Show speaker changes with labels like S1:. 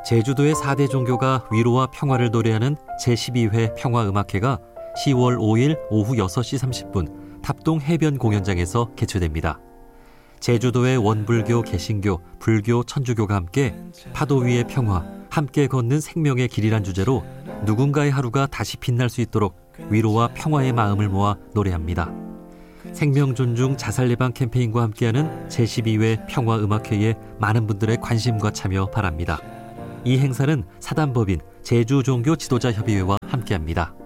S1: 제주도의 4대 종교가 위로와 평화를 노래하는 제12회 평화음악회가 10월 5일 오후 6시 30분 탑동 해변 공연장에서 개최됩니다. 제주도의 원불교, 개신교, 불교, 천주교가 함께 파도 위의 평화, 함께 걷는 생명의 길이란 주제로 누군가의 하루가 다시 빛날 수 있도록 위로와 평화의 마음을 모아 노래합니다. 생명 존중 자살 예방 캠페인과 함께하는 제12회 평화음악회에 많은 분들의 관심과 참여 바랍니다. 이 행사는 사단법인 제주종교 지도자협의회와 함께합니다.